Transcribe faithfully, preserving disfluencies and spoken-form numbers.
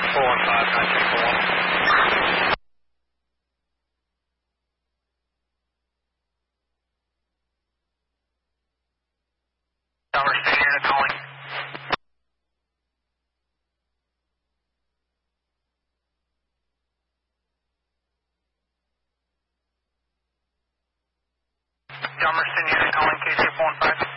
four one five, nine two four one. Tower State unit calling. Dummerston unit calling K C four one five.